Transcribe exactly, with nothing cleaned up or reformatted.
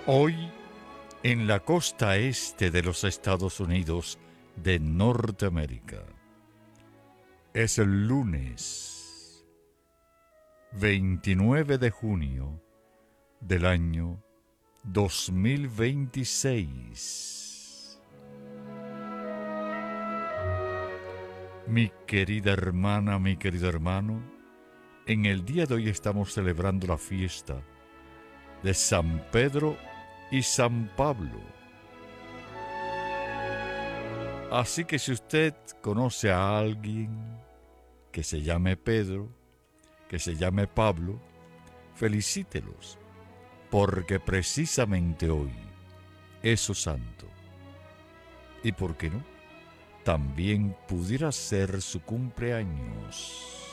Hoy, en la costa este de los Estados Unidos de Norteamérica, es el lunes veintinueve de junio del año dos mil veintiséis. Mi querida hermana, mi querido hermano, en el día de hoy estamos celebrando la fiesta de San Pedro y San Pablo. Así que si usted conoce a alguien que se llame Pedro, que se llame Pablo, felicítelos, porque precisamente hoy es su santo. ¿Y por qué no? También pudiera ser su cumpleaños.